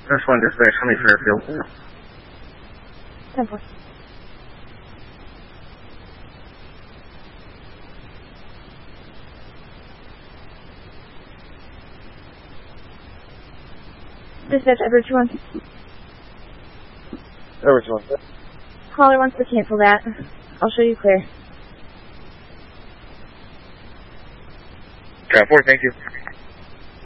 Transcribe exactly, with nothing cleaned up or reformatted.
First one dispatch, how many Fairfield? ten four. Dispatch, Edward two one. Edward two one. Caller wants to cancel that. I'll show you clear. Trap four, thank you.